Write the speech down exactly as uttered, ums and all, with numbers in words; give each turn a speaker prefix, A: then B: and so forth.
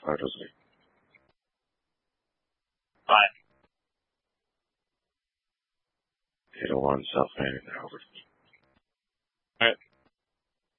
A: Five oh six.
B: Five.
A: eight oh one South Fanning, over.
C: Alright,